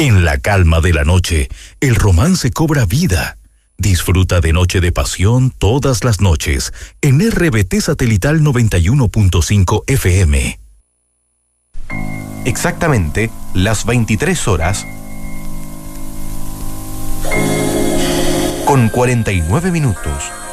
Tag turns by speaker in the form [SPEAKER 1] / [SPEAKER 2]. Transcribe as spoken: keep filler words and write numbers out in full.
[SPEAKER 1] En la calma de la noche, el romance cobra vida. Disfruta de Noche de Pasión todas las noches en R B T Satelital noventa y uno punto cinco F M.
[SPEAKER 2] Exactamente las veintitrés horas con cuarenta y nueve minutos.